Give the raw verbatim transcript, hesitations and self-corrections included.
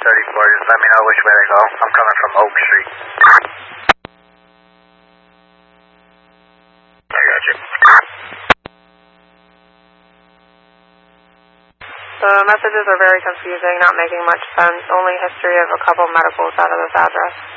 thirty-four, just let me know which way to go. I'm coming from Oak Street. I got you. The messages are very confusing, not making much sense. Only history of a couple medicals out of this address.